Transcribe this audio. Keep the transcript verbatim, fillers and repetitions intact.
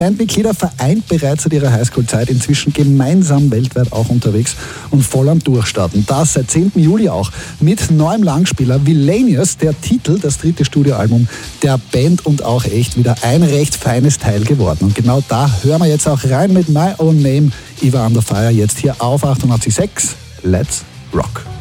Bandmitglieder vereint bereits seit ihrer Highschool-Zeit, inzwischen gemeinsam weltweit auch unterwegs und voll am Durchstarten. Das seit zehnten Juli auch mit neuem Langspieler Villainius, der Titel, das dritte Studioalbum der Band und auch echt wieder ein recht feines Teil geworden. Und genau da hören wir jetzt auch rein mit My Own Name, Eva Under Fire, jetzt hier auf achtundachtzig Komma sechs. Let's rock!